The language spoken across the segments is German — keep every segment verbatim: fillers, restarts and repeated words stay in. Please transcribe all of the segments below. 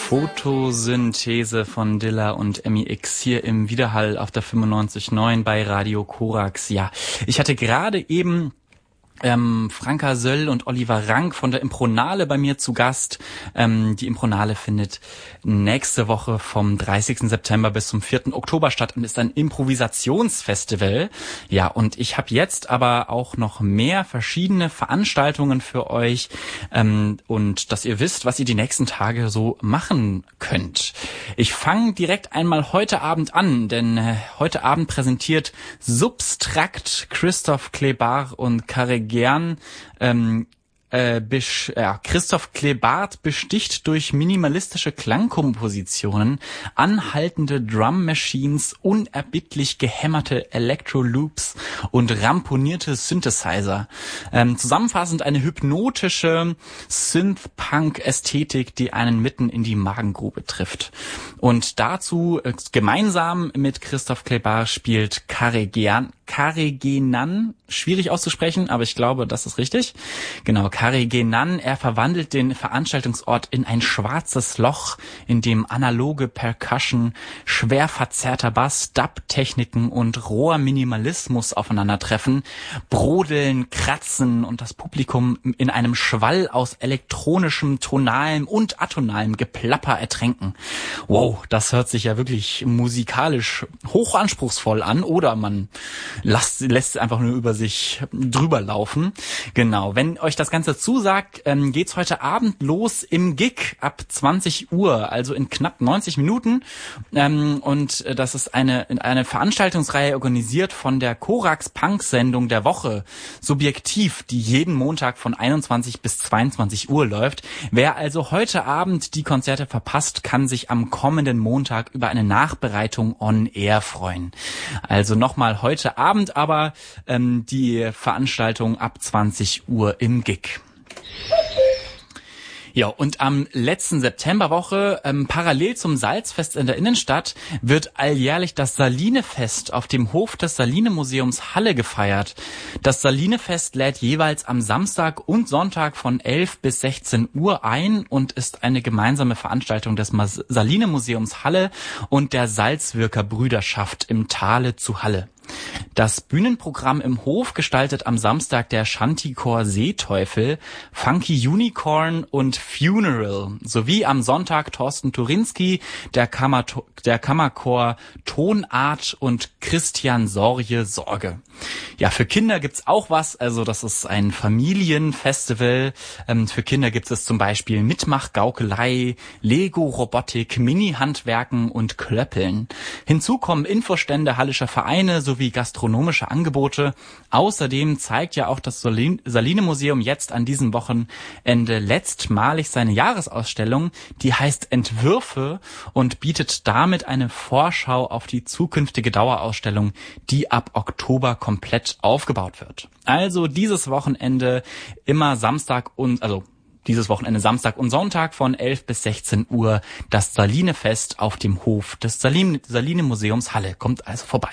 Photosynthese von Dilla und M I X hier im Widerhall auf der fünfundneunzig Komma neun bei Radio Korax. Ja, ich hatte gerade eben Ähm, Franka Söll und Oliver Rank von der Impronale bei mir zu Gast. Ähm, die Impronale findet nächste Woche vom dreißigsten September bis zum vierten Oktober statt und ist ein Improvisationsfestival. Ja, und ich habe jetzt aber auch noch mehr verschiedene Veranstaltungen für euch ähm, und dass ihr wisst, was ihr die nächsten Tage so machen könnt. Ich fange direkt einmal heute Abend an, denn äh, heute Abend präsentiert Substrakt Christoph Klebar und Karre Gern ähm, äh, besch- ja, Christoph Klebart besticht durch minimalistische Klangkompositionen, anhaltende Drum Machines, unerbittlich gehämmerte Electro-Loops und ramponierte Synthesizer. Ähm, zusammenfassend eine hypnotische Synth-Punk-Ästhetik, die einen mitten in die Magengrube trifft. Und dazu äh, gemeinsam mit Christoph Klebart spielt Karre Gern Karegenan, schwierig auszusprechen, aber ich glaube, das ist richtig. Genau, Karegenan, er verwandelt den Veranstaltungsort in ein schwarzes Loch, in dem analoge Percussion, schwer verzerrter Bass, Dub-Techniken und roher Minimalismus aufeinandertreffen, brodeln, kratzen und das Publikum in einem Schwall aus elektronischem, tonalem und atonalem Geplapper ertränken. Wow, das hört sich ja wirklich musikalisch hochanspruchsvoll an, oder man Lasst, lässt einfach nur über sich drüber laufen. Genau, wenn euch das Ganze zusagt, ähm, geht's heute Abend los im Gig ab zwanzig Uhr, also in knapp neunzig Minuten. Ähm, und das ist eine, eine Veranstaltungsreihe organisiert von der Korax Punk-Sendung der Woche, Subjektiv, die jeden Montag von einundzwanzig bis zweiundzwanzig Uhr läuft. Wer also heute Abend die Konzerte verpasst, kann sich am kommenden Montag über eine Nachbereitung on air freuen. Also nochmal heute Abend. Abend aber ähm, die Veranstaltung ab zwanzig Uhr im Gig. Ja, und am letzten Septemberwoche, ähm, parallel zum Salzfest in der Innenstadt, wird alljährlich das Salinefest auf dem Hof des Saline-Museums Halle gefeiert. Das Salinefest lädt jeweils am Samstag und Sonntag von elf bis sechzehn Uhr ein und ist eine gemeinsame Veranstaltung des Mas- Saline-Museums Halle und der Salzwirker Brüderschaft im Tale zu Halle. Das Bühnenprogramm im Hof gestaltet am Samstag der Shantychor Seeteufel, Funky Unicorn und Funeral, sowie am Sonntag Thorsten Turinski, der, Kammer, der Kammerchor Tonart und Christian Sorje Sorge. Ja, für Kinder gibt's auch was, also das ist ein Familienfestival. Ähm, für Kinder gibt es zum Beispiel Mitmach-Gaukelei, Lego-Robotik, Mini-Handwerken und Klöppeln. Hinzu kommen Infostände hallischer Vereine sowie gastronomische Angebote. Außerdem zeigt ja auch das Saline-Museum jetzt an diesem Wochenende letztmalig seine Jahresausstellung, die heißt Entwürfe und bietet damit eine Vorschau auf die zukünftige Dauerausstellung, die ab Oktober komplett aufgebaut wird. Also dieses Wochenende immer Samstag und, also dieses Wochenende Samstag und Sonntag von elf bis sechzehn Uhr das Salinefest auf dem Hof des Saline-Museums Halle. Kommt also vorbei.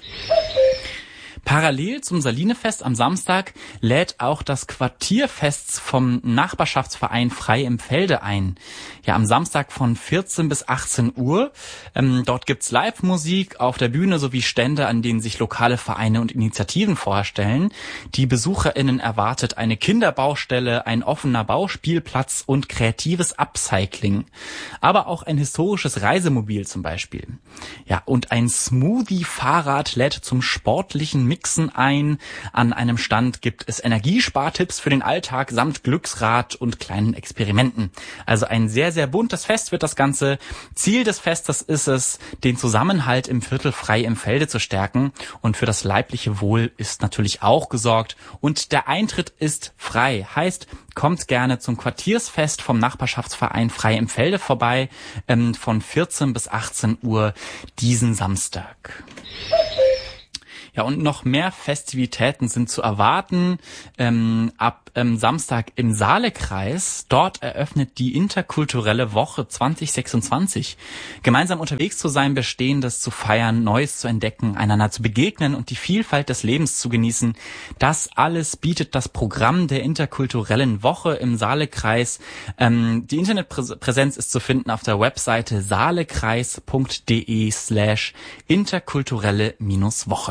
Parallel zum Salinefest am Samstag lädt auch das Quartierfest vom Nachbarschaftsverein Frei im Felde ein. Ja, am Samstag von vierzehn bis achtzehn Uhr. Ähm, dort gibt's Live-Musik auf der Bühne sowie Stände, an denen sich lokale Vereine und Initiativen vorstellen. Die BesucherInnen erwartet eine Kinderbaustelle, ein offener Bauspielplatz und kreatives Upcycling. Aber auch ein historisches Reisemobil zum Beispiel. Ja, und ein Smoothie-Fahrrad lädt zum sportlichen Mixen ein. An einem Stand gibt es Energiespartipps für den Alltag samt Glücksrad und kleinen Experimenten. Also ein sehr, sehr buntes Fest wird das Ganze. Ziel des Festes ist es, den Zusammenhalt im Viertel Frei im Felde zu stärken. Und für das leibliche Wohl ist natürlich auch gesorgt. Und der Eintritt ist frei. Heißt, kommt gerne zum Quartiersfest vom Nachbarschaftsverein Frei im Felde vorbei, ähm, von vierzehn bis achtzehn Uhr diesen Samstag. Ja, und noch mehr Festivitäten sind zu erwarten. Ähm, ab ähm, Samstag im Saalekreis. Dort eröffnet die interkulturelle Woche zwanzig sechsundzwanzig. Gemeinsam unterwegs zu sein, Bestehendes zu feiern, Neues zu entdecken, einander zu begegnen und die Vielfalt des Lebens zu genießen. Das alles bietet das Programm der interkulturellen Woche im Saalekreis. Ähm, die Internetpräsenz ist zu finden auf der Webseite saalekreis.de slash interkulturelle minus Woche.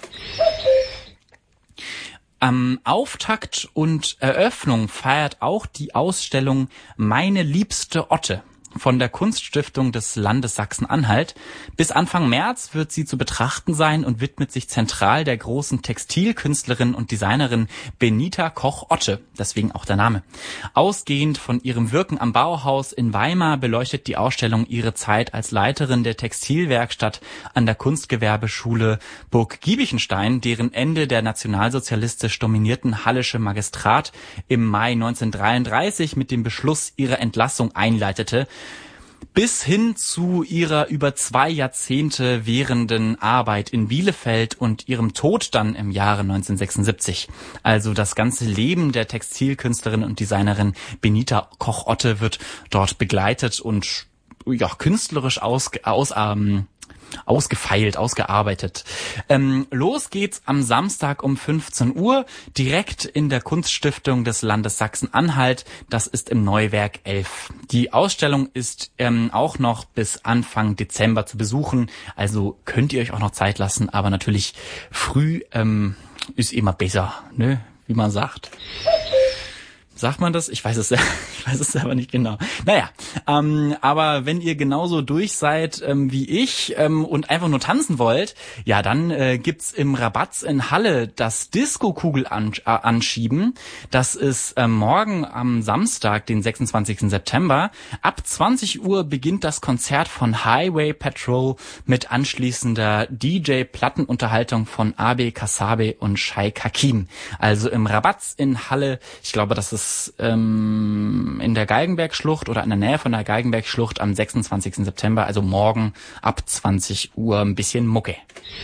Am Auftakt und Eröffnung feiert auch die Ausstellung Meine liebste Otte von der Kunststiftung des Landes Sachsen-Anhalt. Bis Anfang März wird sie zu betrachten sein und widmet sich zentral der großen Textilkünstlerin und Designerin Benita Koch-Otte, deswegen auch der Name. Ausgehend von ihrem Wirken am Bauhaus in Weimar beleuchtet die Ausstellung ihre Zeit als Leiterin der Textilwerkstatt an der Kunstgewerbeschule Burg Giebichenstein, deren Ende der nationalsozialistisch dominierten Hallische Magistrat im Mai neunzehnhundertdreiunddreißig mit dem Beschluss ihrer Entlassung einleitete, bis hin zu ihrer über zwei Jahrzehnte währenden Arbeit in Bielefeld und ihrem Tod dann im Jahre neunzehnhundertsechsundsiebzig. Also das ganze Leben der Textilkünstlerin und Designerin Benita Koch-Otte wird dort begleitet und ja künstlerisch aus, aus ähm, ausgefeilt, ausgearbeitet. Ähm, los geht's am Samstag um fünfzehn Uhr, direkt in der Kunststiftung des Landes Sachsen-Anhalt. Das ist im Neuwerk elf. Die Ausstellung ist ähm, auch noch bis Anfang Dezember zu besuchen, also könnt ihr euch auch noch Zeit lassen, aber natürlich früh ähm, ist immer besser, ne, wie man sagt. Sagt man das? Ich weiß es, ich weiß es selber nicht genau. Naja, ähm, aber wenn ihr genauso durch seid ähm, wie ich ähm, und einfach nur tanzen wollt, ja, dann äh, gibt's im Rabatz in Halle das Disco-Kugel an, äh, anschieben. Das ist äh, morgen am Samstag, den sechsundzwanzigsten September. Ab zwanzig Uhr beginnt das Konzert von Highway Patrol mit anschließender D J-Plattenunterhaltung von Abe Kasabe und Sheikh Hakim. Also im Rabatz in Halle, ich glaube, das ist ähm, in der Galgenbergschlucht oder in der Nähe von der Galgenbergschlucht am sechsundzwanzigsten September, also morgen ab zwanzig Uhr ein bisschen Mucke.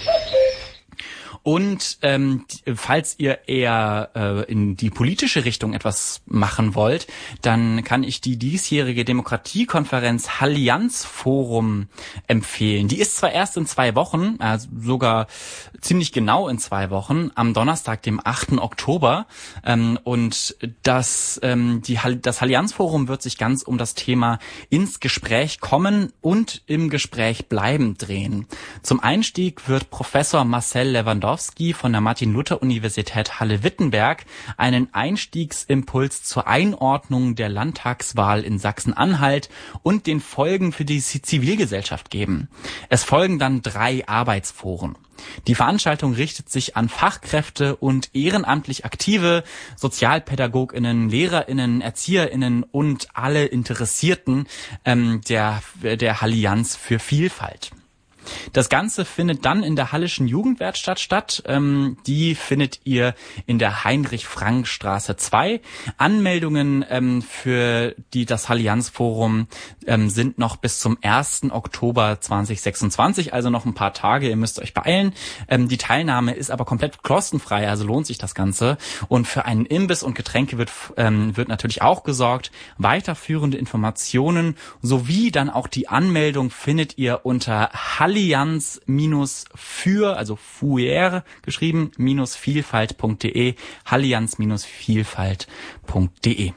Und ähm, falls ihr eher äh, in die politische Richtung etwas machen wollt, dann kann ich die diesjährige Demokratiekonferenz Allianz-Forum empfehlen. Die ist zwar erst in zwei Wochen, also sogar ziemlich genau in zwei Wochen, am Donnerstag, dem achten Oktober. Ähm, und das, ähm, die, das Allianz-Forum wird sich ganz um das Thema ins Gespräch kommen und im Gespräch bleiben drehen. Zum Einstieg wird Professor Marcel Lewandowski von der Martin-Luther-Universität Halle-Wittenberg einen Einstiegsimpuls zur Einordnung der Landtagswahl in Sachsen-Anhalt und den Folgen für die Zivilgesellschaft geben. Es folgen dann drei Arbeitsforen. Die Veranstaltung richtet sich an Fachkräfte und ehrenamtlich Aktive, SozialpädagogInnen, LehrerInnen, ErzieherInnen und alle Interessierten ähm, der, der Allianz für Vielfalt. Das Ganze findet dann in der Hallischen Jugendwerkstatt statt. Ähm, die findet ihr in der Heinrich-Frank-Straße zwei. Anmeldungen ähm, für die das Allianz-Forum ähm, sind noch bis zum ersten Oktober zweitausendsechsundzwanzig, also noch ein paar Tage. Ihr müsst euch beeilen. Ähm, die Teilnahme ist aber komplett kostenfrei, also lohnt sich das Ganze. Und für einen Imbiss und Getränke wird, ähm, wird natürlich auch gesorgt. Weiterführende Informationen sowie dann auch die Anmeldung findet ihr unter Allianz minus für, also fuer geschrieben, minus vielfalt.de, allianz minus vielfalt.de.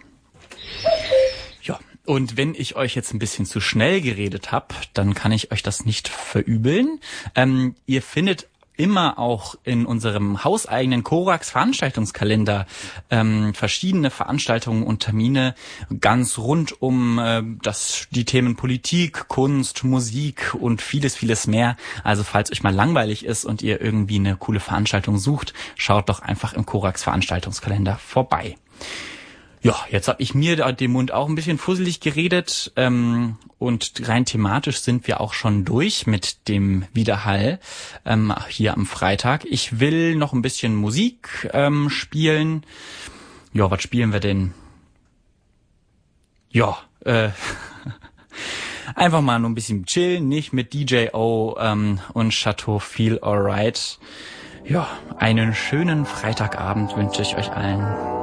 Ja, und wenn ich euch jetzt ein bisschen zu schnell geredet habe, dann kann ich euch das nicht verübeln. Ähm, ihr findet immer auch in unserem hauseigenen Korax Veranstaltungskalender ähm, verschiedene Veranstaltungen und Termine ganz rund um äh, das die Themen Politik, Kunst, Musik und vieles, vieles mehr. Also falls euch mal langweilig ist und ihr irgendwie eine coole Veranstaltung sucht, schaut doch einfach im Korax Veranstaltungskalender vorbei. Ja, jetzt habe ich mir da den Mund auch ein bisschen fusselig geredet ähm, und rein thematisch sind wir auch schon durch mit dem Widerhall ähm, hier am Freitag. Ich will noch ein bisschen Musik ähm, spielen. Ja, was spielen wir denn? Ja, äh, einfach mal nur ein bisschen chillen, nicht mit D J O ähm, und Chateau Feel Alright. Ja, einen schönen Freitagabend wünsche ich euch allen.